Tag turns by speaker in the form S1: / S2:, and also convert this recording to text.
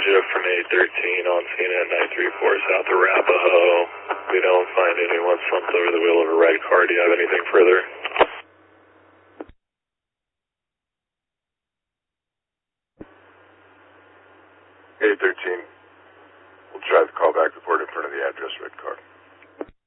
S1: shift from 813 on scene at 934 south of Arapahoe. We don't find anyone slumped over the wheel of a red car. Do you have anything further?
S2: 813. We'll try the callback report in front of the address red car.